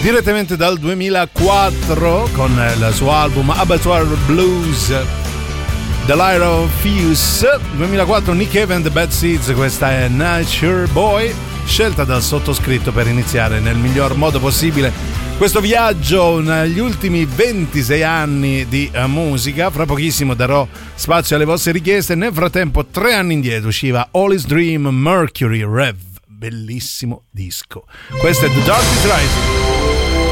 direttamente dal 2004 con il suo album Abattoir Blues, The Light of Fuse. 2004, Nick Cave and the Bad Seeds, questa è Nature Boy, scelta dal sottoscritto per iniziare nel miglior modo possibile questo viaggio negli ultimi 26 anni di musica. Fra pochissimo darò spazio alle vostre richieste. Nel frattempo, 3 anni indietro usciva All Is Dream Mercury Rev, bellissimo disco. Questo è The Dark Is Rising.